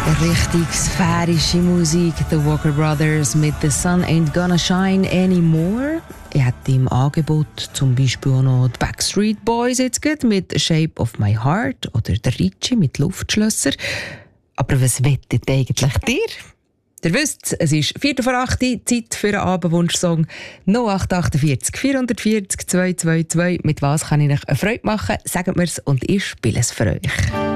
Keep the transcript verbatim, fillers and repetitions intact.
Richtig sphärische Musik. The Walker Brothers mit «The Sun Ain't Gonna Shine Anymore». Ich hätte im Angebot zum Beispiel auch noch die Backstreet Boys jetzt geht mit «Shape of My Heart» oder der Ritchie mit «Luftschlösser». Aber was wettet eigentlich dir? Ihr wisst, es ist Viertel vor acht, Zeit für einen Abendwunschsong. null acht acht vier vier vier zwei zwei zwei. Mit was kann ich euch eine Freude machen? Sagt mir's und ich spiele es für euch.